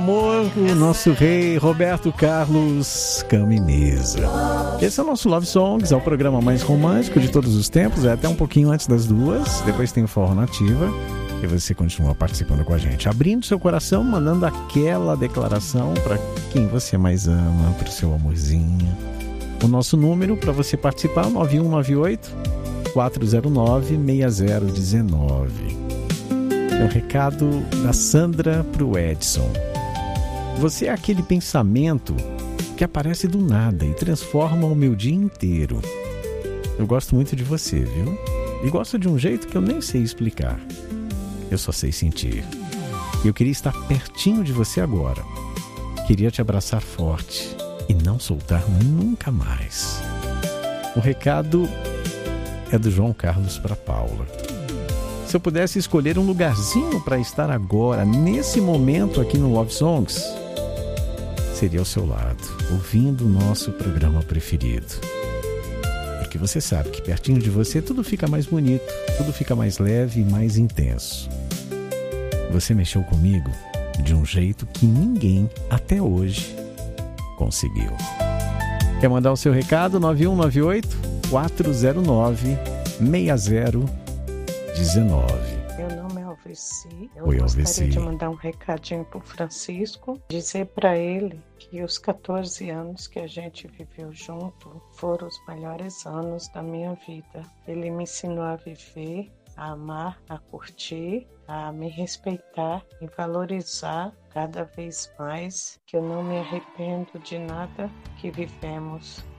Amor, o nosso rei Roberto Carlos Camineza. Esse é o nosso Love Songs, é o programa mais romântico de todos os tempos, é até um pouquinho antes das 2, depois tem o Forró Nativa e você continua participando com a gente, abrindo seu coração, mandando aquela declaração para quem você mais ama, para o seu amorzinho. O nosso número para você participar é 9198-409-6019. É o recado da Sandra para o Edson. Você é aquele pensamento que aparece do nada e transforma o meu dia inteiro. Eu gosto muito de você, viu? E gosto de um jeito que eu nem sei explicar. Eu só sei sentir. Eu queria estar pertinho de você agora. Queria te abraçar forte e não soltar nunca mais. O recado é do João Carlos para Paula. Se eu pudesse escolher um lugarzinho para estar agora, nesse momento aqui no Love Songs, seria ao seu lado, ouvindo o nosso programa preferido. Porque você sabe que pertinho de você tudo fica mais bonito, tudo fica mais leve e mais intenso. Você mexeu comigo de um jeito que ninguém até hoje conseguiu. Quer mandar o seu recado? 9198-409-6019. Meu nome é Alveci. Eu Oi, gostaria Alveci. de mandar um recadinho pro Francisco, dizer para ele que os 14 anos que a gente viveu junto foram os melhores anos da minha vida. Ele me ensinou a viver, a amar, a curtir, a me respeitar e valorizar cada vez mais, que eu não me arrependo de nada que vivemos.